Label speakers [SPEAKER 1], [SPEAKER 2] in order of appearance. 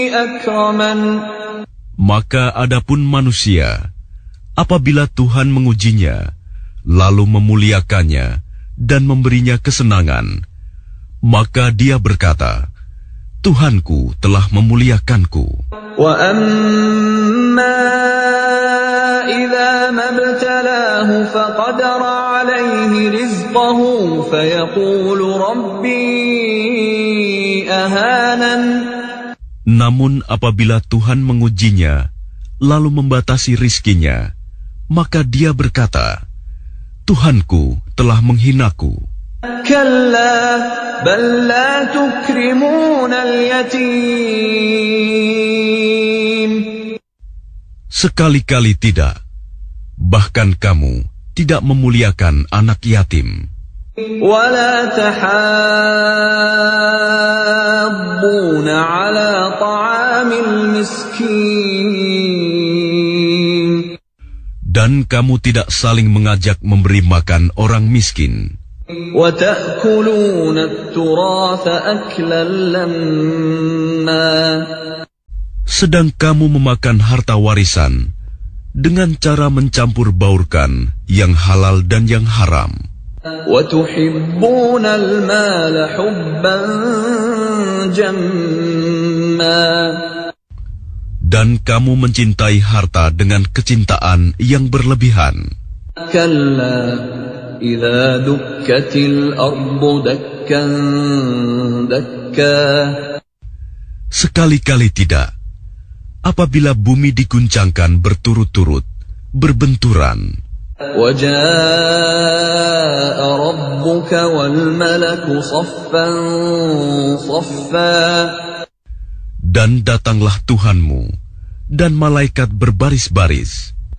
[SPEAKER 1] أكرمن.
[SPEAKER 2] Maka adapun manusia, apabila Tuhan mengujinya, lalu memuliakannya dan memberinya kesenangan, maka dia berkata, Tuhanku telah memuliakanku.
[SPEAKER 1] Wa amma idza mabtalahu faqadara alayhi rizqahu fayaqulu rabbi ahanan.
[SPEAKER 2] Namun apabila Tuhan mengujinya, lalu membatasi rizkinya, maka dia berkata, Tuhanku telah menghinaku.
[SPEAKER 1] Kalla bal la tukrimuna al-yatim.
[SPEAKER 2] Sekali-kali tidak. Bahkan kamu tidak memuliakan anak yatim.
[SPEAKER 1] Wala tahabbuna ala ta'amil miskin.
[SPEAKER 2] Dan kamu tidak saling mengajak memberi makan orang miskin.
[SPEAKER 1] Wa ta'kuluna at-turatha aklan lamma.
[SPEAKER 2] Sedang kamu memakan harta warisan dengan cara mencampur baurkan yang halal dan yang haram.
[SPEAKER 1] وَتُحِبُّونَ الْمَالَ حُبًّا جَمًّا.
[SPEAKER 2] Dan kamu mencintai harta dengan kecintaan yang berlebihan.
[SPEAKER 1] كَلَّا إِذَا دُكَّتِ الْأَرْضُ دَكًّا دَكًّا.
[SPEAKER 2] Sekali-kali tidak. Apabila bumi diguncangkan berturut-turut, berbenturan.
[SPEAKER 1] وَجَاءَ رَبُّكَ وَالْمَلَكُ صَفًّا صَفًّا.
[SPEAKER 2] Dan datanglah Tuhanmu, dan malaikat berbaris-baris.